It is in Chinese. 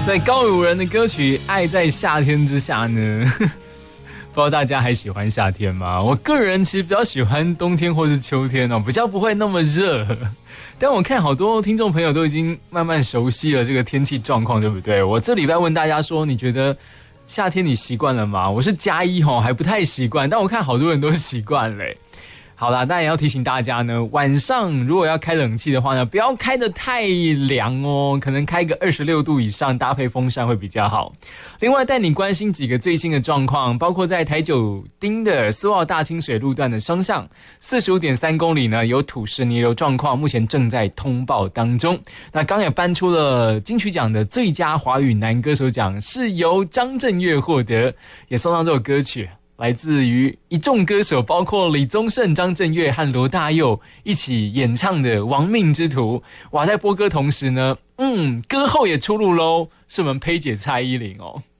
在高宇人的歌曲《爱在夏天之下》呢，不知道大家还喜欢夏天吗？我个人其实比较喜欢冬天或是秋天哦，比较不会那么热。但我看好多听众朋友都已经慢慢熟悉了这个天气状况，对不对？我这礼拜问大家说，你觉得夏天你习惯了吗？我是加一吼，还不太习惯，但我看好多人都习惯了。好啦，当然也要提醒大家呢，晚上如果要开冷气的话呢，不要开得太凉哦，可能开个26度以上，搭配风扇会比较好。另外带你关心几个最新的状况，包括在台九丁的苏澳大清水路段的双向45.3公里呢，有土石泥流状况，目前正在通报当中。那刚也颁出了金曲奖的最佳华语男歌手奖，是由张震岳获得，也送上这首歌曲。来自于一众歌手，包括李宗盛、张震岳和罗大佑一起演唱的《亡命之徒》。哇，在播歌同时呢，歌后也出炉喽，是我们佩姐蔡依林哦。